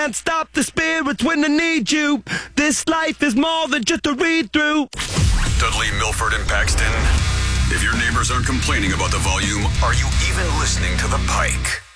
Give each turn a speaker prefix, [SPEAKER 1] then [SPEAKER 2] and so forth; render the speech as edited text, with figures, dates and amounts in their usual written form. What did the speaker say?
[SPEAKER 1] Can't stop the spirits when they need you. This life is more than just a read-through.
[SPEAKER 2] Dudley, Milford, and Paxton. If your neighbors aren't complaining about the volume, are you even listening to The Pike?